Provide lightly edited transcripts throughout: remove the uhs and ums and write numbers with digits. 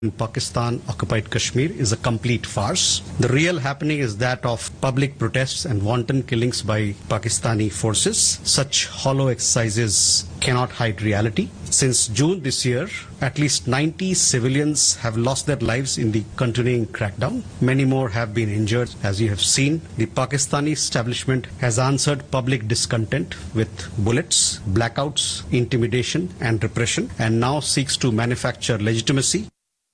in Pakistan occupied Kashmir is a complete farce. The real happening is that of public protests and wanton killings by Pakistani forces. Such hollow exercises cannot hide reality. Since June this year, at least 90 civilians have lost their lives in the continuing crackdown. Many more have been injured. As you have seen, the Pakistani establishment has answered public discontent with bullets, blackouts, intimidation and repression, and now seeks to manufacture legitimacy.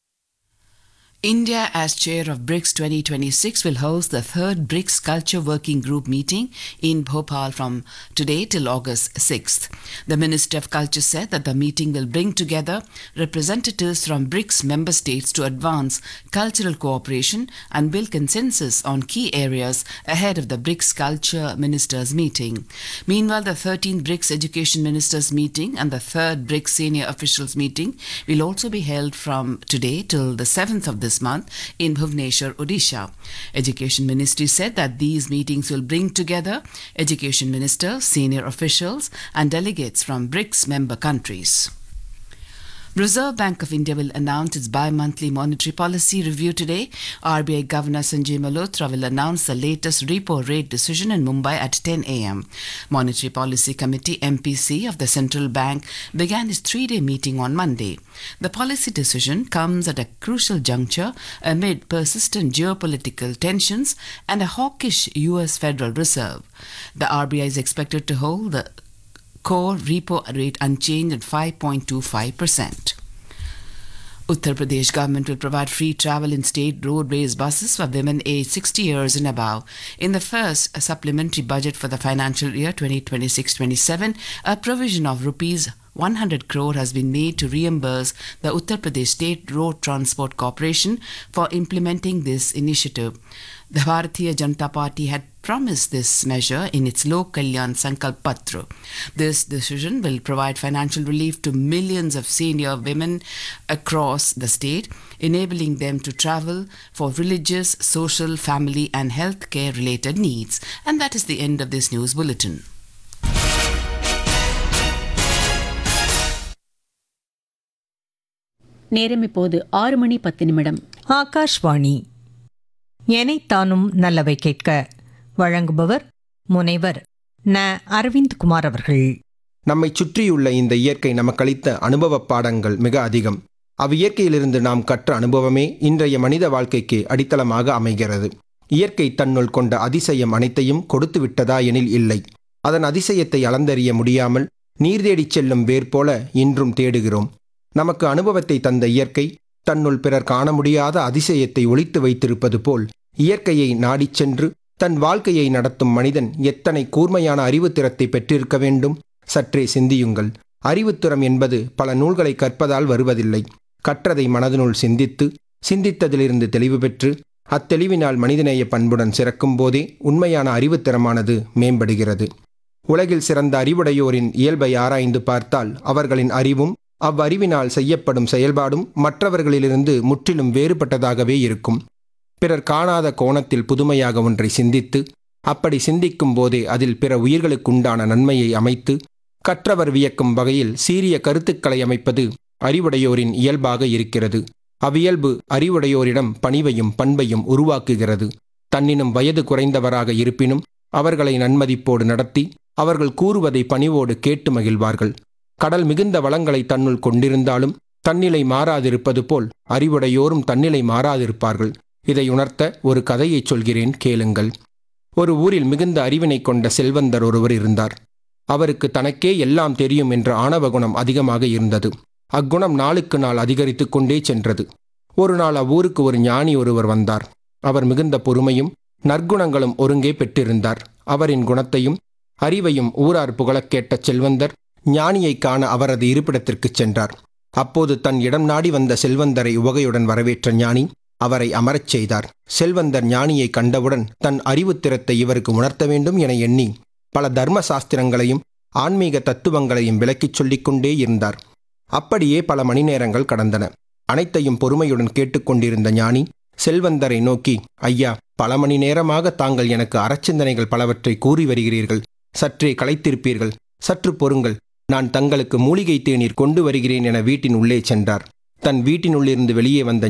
India, as chair of BRICS 2026, will host the third BRICS Culture Working Group meeting in Bhopal from today till August 6th. The Minister of Culture said that the meeting will bring together representatives from BRICS member states to advance cultural cooperation and build consensus on key areas ahead of the BRICS Culture Ministers meeting. Meanwhile, the 13th BRICS Education Ministers meeting and the 3rd BRICS Senior Officials meeting will also be held from today till the 7th of this month in Bhubaneswar, Odisha. Education Ministry said that these meetings will bring together education ministers, senior officials and delegates from BRICS member countries. Reserve Bank of India will announce its bi-monthly monetary policy review today. RBI Governor Sanjay Malhotra will announce the latest repo rate decision in Mumbai at 10 a.m. Monetary Policy Committee MPC of the Central Bank began its 3-day meeting on Monday. The policy decision comes at a crucial juncture amid persistent geopolitical tensions and a hawkish US Federal Reserve. The RBI is expected to hold the core repo rate unchanged at 5.25%. Uttar Pradesh government will provide free travel in state roadways buses for women aged 60 years and above. In the first supplementary budget for the financial year 2026-27, a provision of rupees 100 crore has been made to reimburse the Uttar Pradesh State Road Transport Corporation for implementing this initiative. The Bharatiya Janata Party had promised this measure in its Lok Kalyan Sankalp Patra. This decision will provide financial relief to millions of senior women across the state, enabling them to travel for religious, social, family and health care related needs. And that is the end of this news bulletin. நேரம் இப்போது 6:10. ஆகாஷ்வாணி. எனைத்தானும் நல்லவை கேட்க வழங்குபவர் முனைவர் ந. அரவிந்த்குமார் அவர்கள். நம்மை சுற்றியுள்ள இந்த இயற்கை நமக்களித்த அனுபவ பாடங்கள் மிக அதிகம். அவ்வியற்கையிலிருந்து நாம் கற்ற அனுபவமே இன்றைய மனித வாழ்க்கைக்கு அடித்தளமாக அமைகிறது. இயற்கை தன்னுள் கொண்ட அதிசயம் அனைத்தையும் கொடுத்து விட்டதா எனில் இல்லை. அதன் அதிசயத்தை அளந்தறிய முடியாமல் நீர் தேடிச் செல்லும் வேர் போல இன்றும் தேடுகிறோம். நமக்கு அனுபவத்தை தந்த இயற்கை தன்னுள் பிறர் காண முடியாத அதிசயத்தை ஒளித்து வைத்திருப்பது போல் இயற்கையை நாடிச் சென்று தன் வாழ்க்கையை நடத்தும் மனிதன் எத்தனை கூர்மையான அறிவுத்திறத்தை பெற்றிருக்க வேண்டும். சற்றே சிந்தியுங்கள். அறிவுத்திறம் என்பது பல நூல்களை கற்பதால் வருவதில்லை. கற்றதை மனதினுள் சிந்தித்து, சிந்தித்ததிலிருந்து தெளிவு பெற்று, அத்தெளிவினால் மனிதநேய பண்புடன் சிறக்கும் போதே உண்மையான அறிவுத்திறமானது மேம்படுகிறது. உலகில் சிறந்த அறிவுடையோரின் இயல்பை ஆராய்ந்து பார்த்தால் அவர்களின் அறிவும் அவ்வறிவினால் செய்யப்படும் செயல்பாடும் மற்றவர்களிலிருந்து முற்றிலும் வேறுபட்டதாகவே இருக்கும். பிறர் காணாத கோணத்தில் புதுமையாக ஒன்றை சிந்தித்து, அப்படி சிந்திக்கும் போதே அதில் பிற உயிர்களுக்குண்டான நன்மையை அமைத்து, கற்றவர் வியக்கும் வகையில் சீரிய கருத்துக்களை அமைப்பது அறிவுடையோரின் இயல்பாக இருக்கிறது. அவ்வியல்பு அறிவுடையோரிடம் பணிவையும் பண்பையும் உருவாக்குகிறது. தன்னினும் வயது குறைந்தவராக இருப்பினும் அவர்களை நன்மதிப்போடு நடத்தி அவர்கள் கூறுவதை பணிவோடு கேட்டு மகிழ்வார்கள். கடல் மிகுந்த வளங்களை தன்னுள் கொண்டிருந்தாலும் தன்னிலை மாறாதிருப்பது போல் அறிவுடையோரும் தன்னிலை மாறாதிருப்பார்கள். இதை உணர்த்த ஒரு கதையைச் சொல்கிறேன், கேளுங்கள். ஒரு ஊரில் மிகுந்த அறிவினை கொண்ட செல்வந்தர் ஒருவர் இருந்தார். அவருக்கு தனக்கே எல்லாம் தெரியும் என்ற ஆணவ குணம் அதிகமாக இருந்தது. அக்குணம் நாளுக்கு நாள் அதிகரித்து கொண்டே சென்றது. ஒரு நாள் அவ்வூருக்கு ஒரு ஞானி ஒருவர் வந்தார். அவர் மிகுந்த பொறுமையும் நற்குணங்களும் ஒருங்கே பெற்றிருந்தார். அவரின் குணத்தையும் அறிவையும் ஊரார் புகழக் கேட்ட செல்வந்தர் ஞானியை காண அவரது இருப்பிடத்திற்குச் சென்றார். அப்போது தன் இடம் நாடி வந்த செல்வந்தரை உவகையுடன் வரவேற்ற ஞானி அவரை அமரச் செய்தார். செல்வந்தர் ஞானியை கண்டவுடன் தன் அறிவுத்திறத்தை இவருக்கு உணர்த்த வேண்டும் என எண்ணி பல தர்ம சாஸ்திரங்களையும் ஆன்மீக தத்துவங்களையும் விளக்கிச் சொல்லிக்கொண்டே இருந்தார். அப்படியே பல மணி நேரங்கள் கடந்தன. அனைத்தையும் பொறுமையுடன் கேட்டுக்கொண்டிருந்த ஞானி செல்வந்தரை நோக்கி, ஐயா, பல மணி நேரமாக தாங்கள் எனக்கு அறச்சிந்தனைகள் பலவற்றை கூறி வருகிறீர்கள். சற்றே களைத்திருப்பீர்கள். சற்று பொறுங்கள், நான் தங்களுக்கு மூலிகை தேநீர் கொண்டு வருகிறேன் என வீட்டின் உள்ளே சென்றார். தன் வீட்டினுள்ளிருந்து வெளியே வந்த